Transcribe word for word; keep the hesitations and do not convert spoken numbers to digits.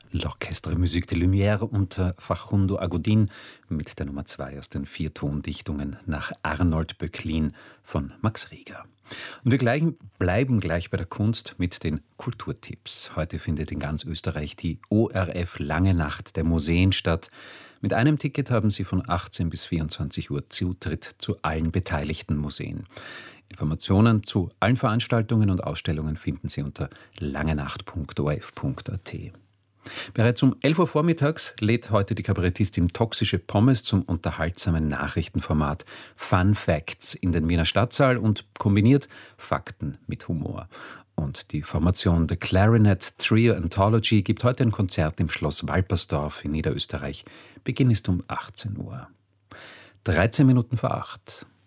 L'Orchestre Musique de Lumière unter Facundo Agudin mit der Nummer zwei aus den vier Tondichtungen nach Arnold Böcklin von Max Reger. Und wir gleich, bleiben gleich bei der Kunst mit den Kulturtipps. Heute findet in ganz Österreich die O R F Lange Nacht der Museen statt. Mit einem Ticket haben Sie von achtzehn bis vierundzwanzig Uhr Zutritt zu allen beteiligten Museen. Informationen zu allen Veranstaltungen und Ausstellungen finden Sie unter langenacht punkt o r f punkt a t. Bereits um elf Uhr vormittags lädt heute die Kabarettistin Toxische Pommes zum unterhaltsamen Nachrichtenformat Fun Facts in den Wiener Stadtsaal und kombiniert Fakten mit Humor. Und die Formation The Clarinet Trio Anthology gibt heute ein Konzert im Schloss Walpersdorf in Niederösterreich. Beginn ist um achtzehn Uhr. dreizehn Minuten vor acht.